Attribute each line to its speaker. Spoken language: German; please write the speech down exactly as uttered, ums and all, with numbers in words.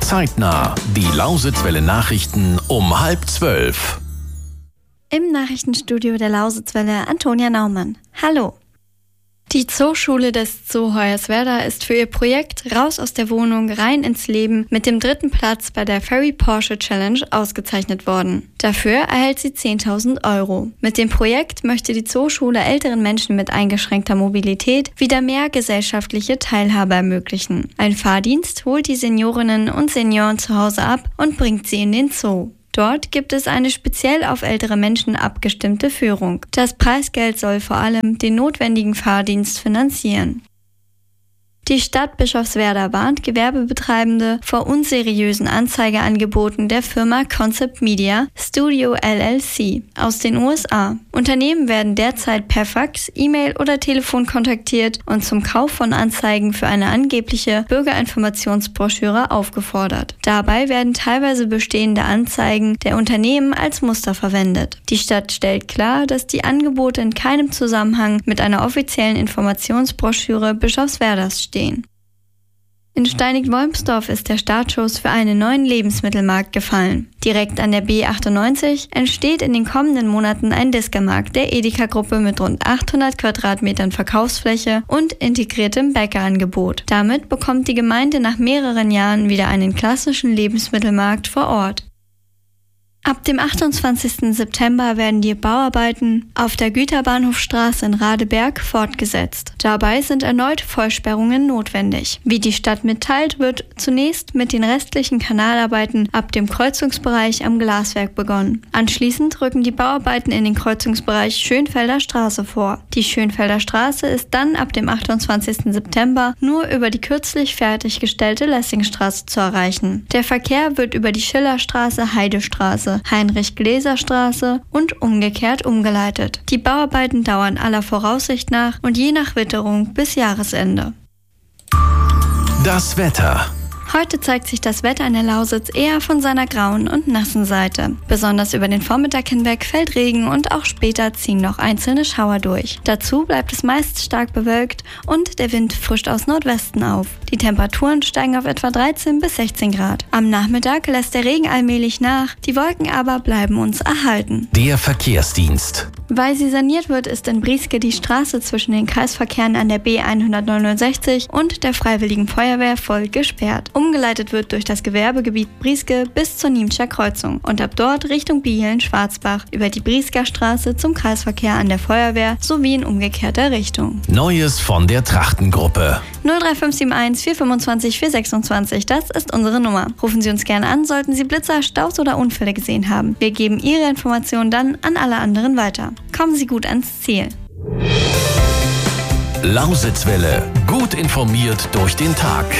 Speaker 1: Zeitnah. Die Lausitzwelle Nachrichten um halb zwölf.
Speaker 2: Im Nachrichtenstudio der Lausitzwelle Antonia Naumann. Hallo. Die Zooschule des Zoo Hoyerswerda ist für ihr Projekt Raus aus der Wohnung, rein ins Leben mit dem dritten Platz bei der Ferry Porsche Challenge ausgezeichnet worden. Dafür erhält sie zehntausend Euro. Mit dem Projekt möchte die Zooschule älteren Menschen mit eingeschränkter Mobilität wieder mehr gesellschaftliche Teilhabe ermöglichen. Ein Fahrdienst holt die Seniorinnen und Senioren zu Hause ab und bringt sie in den Zoo. Dort gibt es eine speziell auf ältere Menschen abgestimmte Führung. Das Preisgeld soll vor allem den notwendigen Fahrdienst finanzieren. Die Stadt Bischofswerda warnt Gewerbebetreibende vor unseriösen Anzeigeangeboten der Firma Concept Media Studio L L C aus den U S A. Unternehmen werden derzeit per Fax, E-Mail oder Telefon kontaktiert und zum Kauf von Anzeigen für eine angebliche Bürgerinformationsbroschüre aufgefordert. Dabei werden teilweise bestehende Anzeigen der Unternehmen als Muster verwendet. Die Stadt stellt klar, dass die Angebote in keinem Zusammenhang mit einer offiziellen Informationsbroschüre Bischofswerdas stehen. In Steinig-Wolmsdorf ist der Startschuss für einen neuen Lebensmittelmarkt gefallen. Direkt an der B achtundneunzig entsteht in den kommenden Monaten ein Discomarkt der Edeka-Gruppe mit rund achthundert Quadratmetern Verkaufsfläche und integriertem Bäckerangebot. Damit bekommt die Gemeinde nach mehreren Jahren wieder einen klassischen Lebensmittelmarkt vor Ort. Ab dem achtundzwanzigsten September werden die Bauarbeiten auf der Güterbahnhofstraße in Radeberg fortgesetzt. Dabei sind erneut Vollsperrungen notwendig. Wie die Stadt mitteilt, wird zunächst mit den restlichen Kanalarbeiten ab dem Kreuzungsbereich am Glaswerk begonnen. Anschließend rücken die Bauarbeiten in den Kreuzungsbereich Schönfelder Straße vor. Die Schönfelder Straße ist dann ab dem achtundzwanzigsten September nur über die kürzlich fertiggestellte Lessingstraße zu erreichen. Der Verkehr wird über die Schillerstraße, Heidestraße, Heinrich-Gläser-Straße und umgekehrt umgeleitet. Die Bauarbeiten dauern aller Voraussicht nach und je nach Witterung bis Jahresende.
Speaker 1: Das Wetter.
Speaker 2: Heute zeigt sich das Wetter in der Lausitz eher von seiner grauen und nassen Seite. Besonders über den Vormittag hinweg fällt Regen und auch später ziehen noch einzelne Schauer durch. Dazu bleibt es meist stark bewölkt und der Wind frischt aus Nordwesten auf. Die Temperaturen steigen auf etwa dreizehn bis sechzehn Grad. Am Nachmittag lässt der Regen allmählich nach, die Wolken aber bleiben uns erhalten.
Speaker 1: Der Verkehrsdienst.
Speaker 2: Weil sie saniert wird, ist in Brieske die Straße zwischen den Kreisverkehren an der B hundertneunundsechzig und der Freiwilligen Feuerwehr voll gesperrt. Umgeleitet wird durch das Gewerbegebiet Brieske bis zur Niemscher Kreuzung und ab dort Richtung Bielen-Schwarzbach über die Briesker Straße zum Kreisverkehr an der Feuerwehr sowie in umgekehrter Richtung.
Speaker 1: Neues von der Trachtengruppe.
Speaker 2: null drei fünf sieben eins vier fünfundzwanzig vier sechsundzwanzig, das ist unsere Nummer. Rufen Sie uns gerne an, sollten Sie Blitzer, Staus oder Unfälle gesehen haben. Wir geben Ihre Informationen dann an alle anderen weiter. Kommen Sie gut ans Ziel.
Speaker 1: Lausitzwelle. Gut informiert durch den Tag.